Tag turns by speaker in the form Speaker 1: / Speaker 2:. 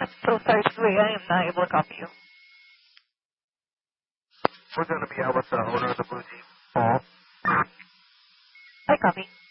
Speaker 1: I'm so sorry, Dwayne. I am not able to copy you.
Speaker 2: We're going to be out with the owner of the Blue Jeep, Paul.
Speaker 1: I copy.